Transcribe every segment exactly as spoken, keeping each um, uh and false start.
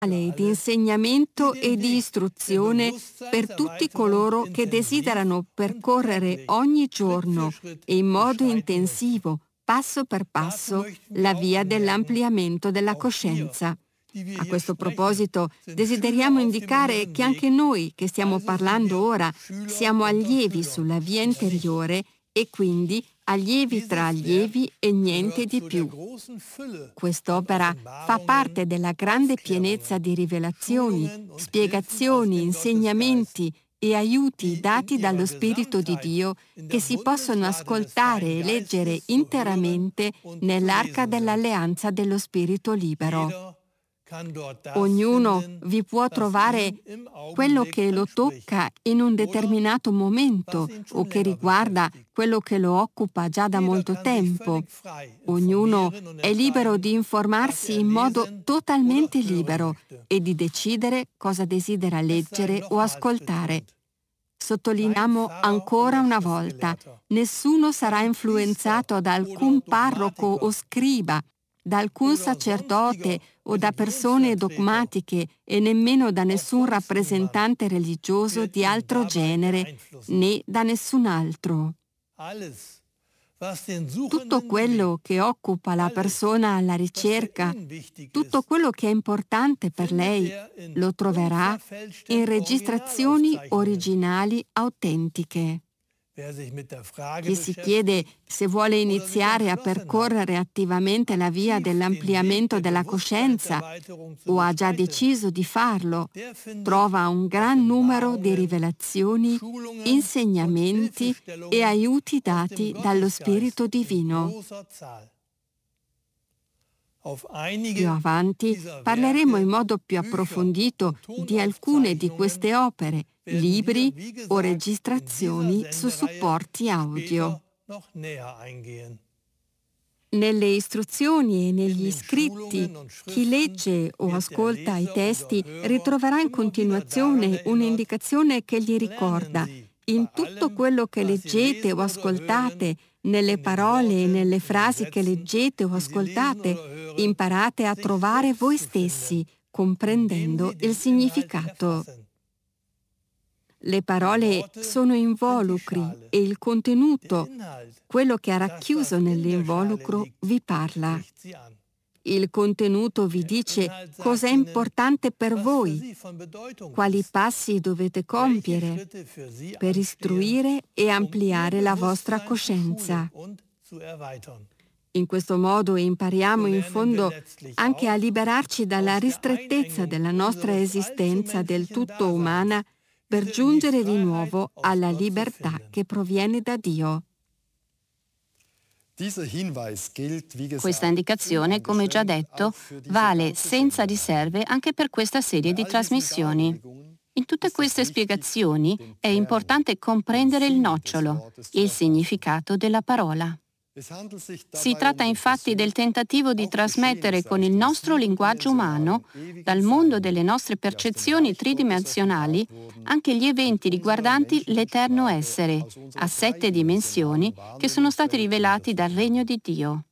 di insegnamento e di istruzione per tutti coloro che desiderano percorrere ogni giorno e in modo intensivo, passo per passo, la via dell'ampliamento della coscienza. A questo proposito, desideriamo indicare che anche noi che stiamo parlando ora siamo allievi sulla via interiore e quindi allievi tra allievi e niente di più. Quest'opera fa parte della grande pienezza di rivelazioni, spiegazioni, insegnamenti e aiuti dati dallo Spirito di Dio che si possono ascoltare e leggere interamente nell'Arca dell'Alleanza dello Spirito Libero. Ognuno vi può trovare quello che lo tocca in un determinato momento o che riguarda quello che lo occupa già da molto tempo. Ognuno è libero di informarsi in modo totalmente libero e di decidere cosa desidera leggere o ascoltare. Sottolineiamo ancora una volta, nessuno sarà influenzato da alcun parroco o scriba, da alcun sacerdote o da persone dogmatiche e nemmeno da nessun rappresentante religioso di altro genere, né da nessun altro. Tutto quello che occupa la persona alla ricerca, tutto quello che è importante per lei, lo troverà in registrazioni originali autentiche. Chi si chiede se vuole iniziare a percorrere attivamente la via dell'ampliamento della coscienza o ha già deciso di farlo, trova un gran numero di rivelazioni, insegnamenti e aiuti dati dallo Spirito Divino. Più avanti parleremo in modo più approfondito di alcune di queste opere, libri o registrazioni su supporti audio. Nelle istruzioni e negli scritti, chi legge o ascolta i testi ritroverà in continuazione un'indicazione che gli ricorda: in tutto quello che leggete o ascoltate, nelle parole e nelle frasi che leggete o ascoltate, imparate a trovare voi stessi, comprendendo il significato. Le parole sono involucri e il contenuto, quello che è racchiuso nell'involucro, vi parla. Il contenuto vi dice cosa è importante per voi, quali passi dovete compiere per istruire e ampliare la vostra coscienza. In questo modo impariamo in fondo anche a liberarci dalla ristrettezza della nostra esistenza del tutto umana per giungere di nuovo alla libertà che proviene da Dio. Questa indicazione, come già detto, vale senza riserve anche per questa serie di trasmissioni. In tutte queste spiegazioni è importante comprendere il nocciolo, il significato della parola. Si tratta infatti del tentativo di trasmettere con il nostro linguaggio umano, dal mondo delle nostre percezioni tridimensionali, anche gli eventi riguardanti l'eterno essere, a sette dimensioni, che sono stati rivelati dal Regno di Dio.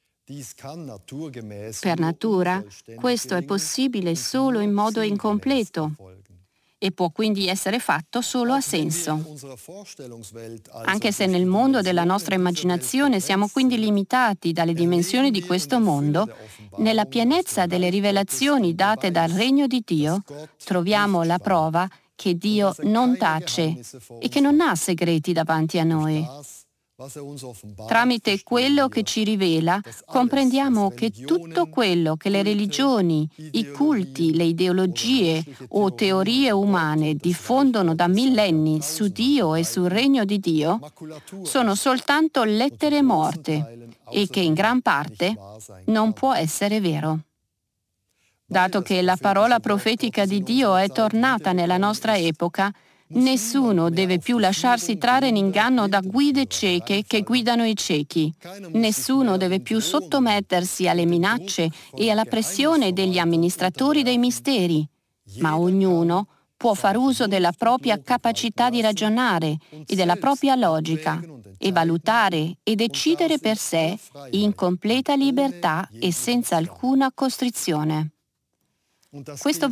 Per natura, questo è possibile solo in modo incompleto e può quindi essere fatto solo a senso. Anche se nel mondo della nostra immaginazione siamo quindi limitati dalle dimensioni di questo mondo, nella pienezza delle rivelazioni date dal Regno di Dio troviamo la prova che Dio non tace e che non ha segreti davanti a noi. Tramite quello che ci rivela, comprendiamo che tutto quello che le religioni, i culti, le ideologie o teorie umane diffondono da millenni su Dio e sul Regno di Dio sono soltanto lettere morte e che in gran parte non può essere vero. Dato che la parola profetica di Dio è tornata nella nostra epoca, nessuno deve più lasciarsi trarre in inganno da guide cieche che guidano i ciechi. Nessuno deve più sottomettersi alle minacce e alla pressione degli amministratori dei misteri, ma ognuno può far uso della propria capacità di ragionare e della propria logica e valutare e decidere per sé in completa libertà e senza alcuna costrizione. Questo